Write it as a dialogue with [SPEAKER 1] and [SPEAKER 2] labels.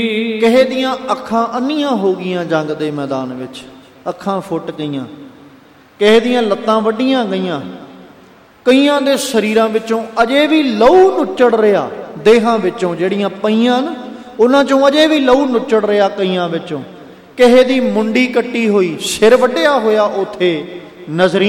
[SPEAKER 1] ਕਿਸੇ ਦੀਆਂ ਅੱਖਾਂ ਅੰਨੀਆਂ ਹੋ ਗਈਆਂ ਜੰਗ ਦੇ ਮੈਦਾਨ ਵਿੱਚ, ਅੱਖਾਂ ਫੁੱਟ ਗਈਆਂ। ਕਿਸੇ ਦੀਆਂ ਲੱਤਾਂ ਵੱਢੀਆਂ ਗਈਆਂ। ਕਈਆਂ ਦੇ ਸਰੀਰਾਂ ਵਿੱਚੋਂ ਅਜੇ ਵੀ ਲਹੂ ਨੁੱਚੜ ਰਿਹਾ, ਦੇਹਾਂ ਵਿੱਚੋਂ ਜਿਹੜੀਆਂ ਪਈਆਂ ਨਾ ਉਹਨਾਂ ਚੋਂ ਅਜੇ ਵੀ ਲਹੂ ਨੁੱਚੜ ਰਿਹਾ ਕਈਆਂ ਵਿੱਚੋਂ। ਕਿਸੇ ਦੀ ਮੁੰਡੀ ਕੱਟੀ ਹੋਈ, ਸਿਰ ਵੱਢਿਆ ਹੋਇਆ ਉੱਥੇ ਨਜ਼ਰੀ